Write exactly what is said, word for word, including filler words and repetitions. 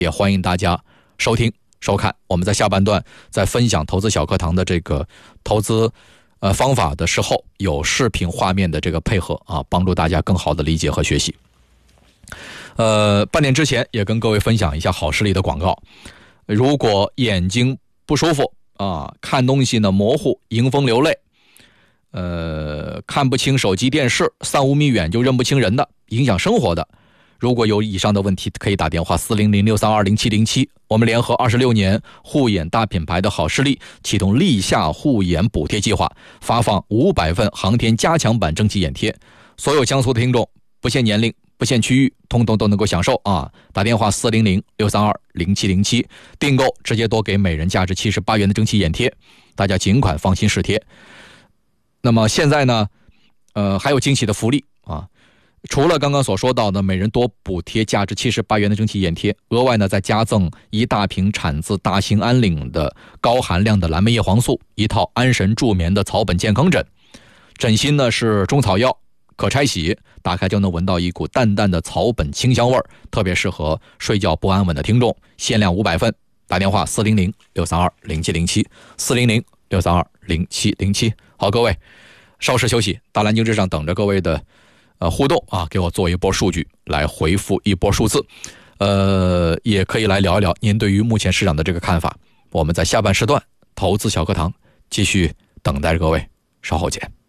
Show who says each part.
Speaker 1: 也欢迎大家收听收看。我们在下半段在分享投资小课堂的这个投资呃方法的时候，有视频画面的这个配合啊，帮助大家更好的理解和学习。呃，半点之前也跟各位分享一下好视力的广告。如果眼睛不舒服啊，看东西呢模糊、迎风流泪，呃，看不清手机电视，三五米远就认不清人的，影响生活的，如果有以上的问题，可以打电话四零零六三二零七零七。我们联合二十六年护眼大品牌的好视力，启动立夏护眼补贴计划，发放五百份航天加强版蒸汽眼贴，所有江苏的听众，不限年龄，不限区域，通通都能够享受啊！打电话四零零六三二零七零七，订购直接多给每人价值七十八元的蒸汽眼贴，大家尽管放心试贴。那么现在呢，呃，还有惊喜的福利啊！除了刚刚所说到的每人多补贴价值七十八元的蒸汽眼贴，额外呢再加赠一大瓶产自大兴安岭的高含量的蓝莓叶黄素，一套安神助眠的草本健康枕。枕芯呢是中草药，可拆洗，打开就能闻到一股淡淡的草本清香味儿，特别适合睡觉不安稳的听众。限量五百份，打电话四零零六三二零七零七，四零零六三二零七零七。好，各位稍事休息，大蓝鲸之上等着各位的呃互动啊，给我做一波数据，来回复一波数字，呃，也可以来聊一聊您对于目前市场的这个看法。我们在下半时段投资小课堂继续等待着各位，稍后见。